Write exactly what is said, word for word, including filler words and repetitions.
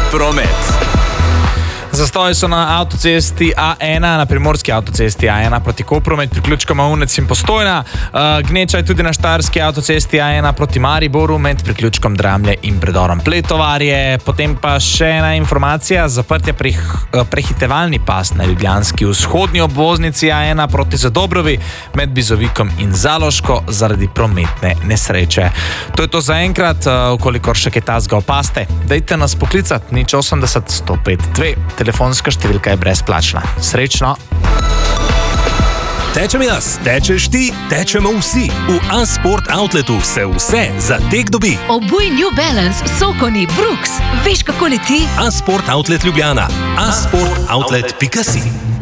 promet. Zastoji so na avtocesti A ena, na primorski avtocesti A ena proti Kopru med priključkoma Unec in Postojna. Uh, gneča je tudi na štajerski avtocesti A ena proti Mariboru med priključkom Dramlje in predorom Pletovarje. Potem pa še ena informacija, zaprtje preh, prehitevalni pas na ljubljanski vzhodni obvoznici A ena proti Zadobrovi med Bizovikom in Zaloško zaradi prometne nesreče. To je to za enkrat, uh, ukolikor še kaj tazga opaste. Dajte nas poklicati, nič osemdeset sto pet dve. Telefonska številka je brezplačna. Srečno! Tečem jaz, tečeš ti, tečemo vsi. V A-Sport Outletu se vse za tek dobi. Obuj New Balance, Sokoni, Brooks. Veš, kako leti? A-Sport Outlet Ljubljana. a sport outlet pika si.